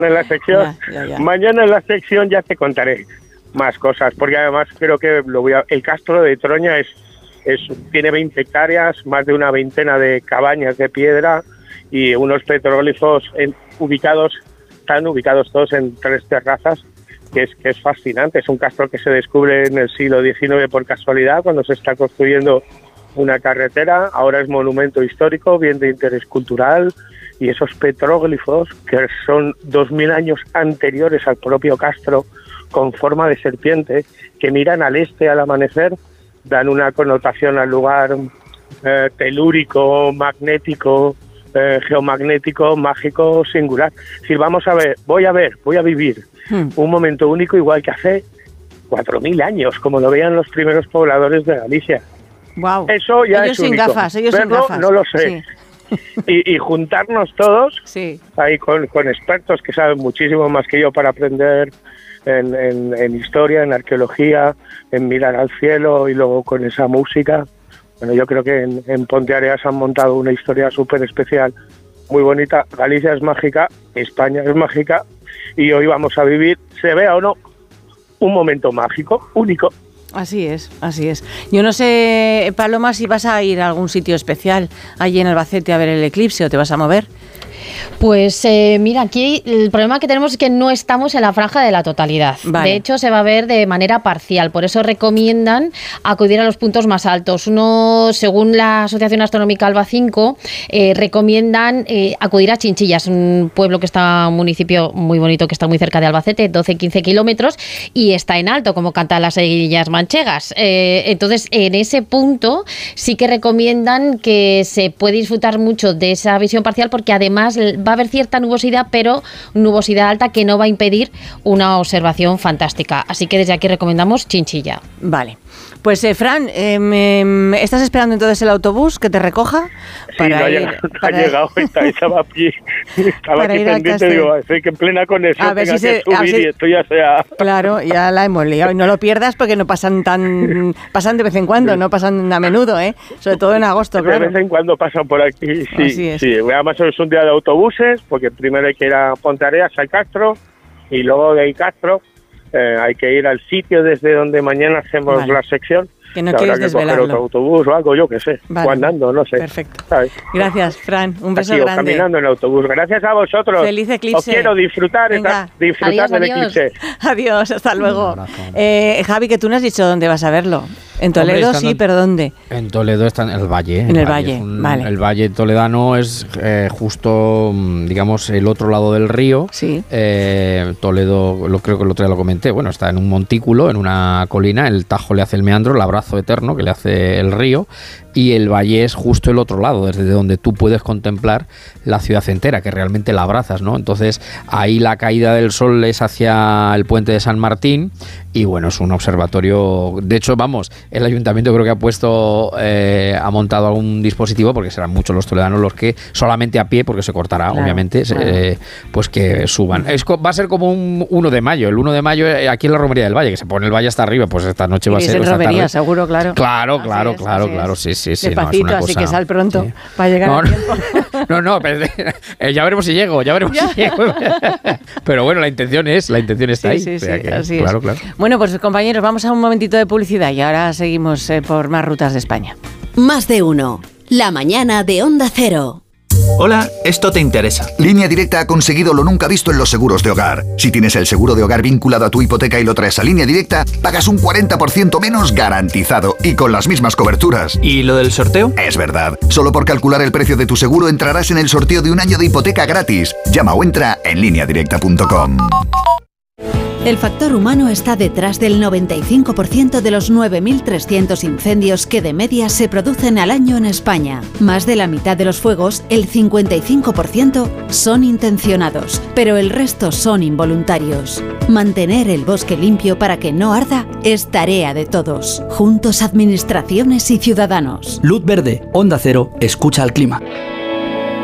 en la sección, mañana en la sección ya te contaré más cosas, porque además creo que el Castro de Troña tiene 20 hectáreas, más de una veintena de cabañas de piedra y unos petroglifos están ubicados todos en 3 terrazas, que es fascinante. Es un castro que se descubre en el siglo XIX por casualidad, cuando se está construyendo una carretera. Ahora es monumento histórico, bien de interés cultural, y esos petróglifos, que son 2000 años anteriores al propio castro, con forma de serpiente, que miran al este al amanecer, dan una connotación al lugar telúrico, magnético, geomagnético, mágico, singular. Si voy a vivir un momento único, igual que hace 4000 años, como lo veían los primeros pobladores de Galicia. Wow. Eso ya ellos es único. Ellos sin gafas. No lo sé. Sí. Y juntarnos todos ahí con expertos que saben muchísimo más que yo para aprender en historia, en arqueología, en mirar al cielo, y luego con esa música. Bueno, yo creo que en Ponteareas han montado una historia súper especial, muy bonita. Galicia es mágica, España es mágica, y hoy vamos a vivir, se vea o no, un momento mágico, único. Así es. Yo no sé, Paloma, si vas a ir a algún sitio especial allí en Albacete a ver el eclipse, o te vas a mover. Pues mira, aquí el problema que tenemos es que no estamos en la franja de la totalidad. Vale. De hecho, se va a ver de manera parcial. Por eso recomiendan acudir a los puntos más altos. Según la Asociación Astronómica Alba 5, recomiendan acudir a Chinchillas, un pueblo un municipio muy bonito que está muy cerca de Albacete, 12-15 kilómetros, y está en alto, como cantan las eguillas manchegas. Entonces, en ese punto sí que recomiendan que se puede disfrutar mucho de esa visión parcial, porque además va a haber cierta nubosidad, pero nubosidad alta que no va a impedir una observación fantástica. Así que desde aquí recomendamos Chinchilla. Vale. Pues Fran, ¿estás esperando entonces el autobús que te recoja? Sí, no ha llegado, estaba a pie, estaba aquí pendiente, digo, estoy que en plena conexión a ver tenga que subir y esto ya sea... Claro, ya la hemos liado, y no lo pierdas porque no pasan pasan de vez en cuando, no pasan a menudo, sobre todo en agosto, claro. De vez en cuando pasan por aquí, sí. Además es un día de autobuses, porque primero hay que ir a Ponteareas, al Castro, y luego de ahí Castro hay que ir al sitio desde donde mañana hacemos la sección. Que no quieres desvelarlo. Coger otro autobús o algo, yo qué sé, o andando, no sé. Perfecto. ¿Sabes? Gracias, Fran. Un beso grande. Caminando en autobús. Gracias a vosotros. Feliz eclipse. Os quiero disfrutar del eclipse. Adiós, hasta luego. Javi, que tú no has dicho dónde vas a verlo. En Toledo sí, pero ¿dónde? En Toledo está en el Valle. En el Valle, vale. El Valle toledano es justo, digamos, el otro lado del río. Sí. Toledo, creo que el otro día lo comenté, bueno, está en un montículo, en una colina, el Tajo le hace el meandro, el abrazo eterno que le hace el río, y el valle es justo el otro lado, desde donde tú puedes contemplar la ciudad entera, que realmente la abrazas, ¿no? Entonces ahí la caída del sol es hacia el puente de San Martín, y bueno, es un observatorio. De hecho, vamos, el ayuntamiento creo que ha montado algún dispositivo, porque serán muchos los toledanos los que solamente a pie, porque se cortará, claro, obviamente, claro. Pues que suban. Va a ser como un 1 de mayo, el 1 de mayo aquí en la Romería del Valle, que se pone el valle hasta arriba, pues esta noche va a ser. Y es en romería, seguro, claro. Claro, sí. Despacito, no, así que sal pronto, para llegar a tiempo. No, ya veremos si llego, Pero bueno, la intención está ahí. Sí, que, así claro, es. Claro. Bueno, pues compañeros, vamos a un momentito de publicidad y ahora seguimos por más rutas de España. Más de uno. La mañana de Onda Cero. Hola, esto te interesa. Línea Directa ha conseguido lo nunca visto en los seguros de hogar. Si tienes el seguro de hogar vinculado a tu hipoteca y lo traes a Línea Directa, pagas un 40% menos garantizado y con las mismas coberturas. ¿Y lo del sorteo? Es verdad. Solo por calcular el precio de tu seguro entrarás en el sorteo de un año de hipoteca gratis. Llama o entra en lineadirecta.com. El factor humano está detrás del 95% de los 9.300 incendios que de media se producen al año en España. Más de la mitad de los fuegos, el 55%, son intencionados, pero el resto son involuntarios. Mantener el bosque limpio para que no arda es tarea de todos. Juntos, administraciones y ciudadanos. Luz verde, Onda Cero, escucha al clima.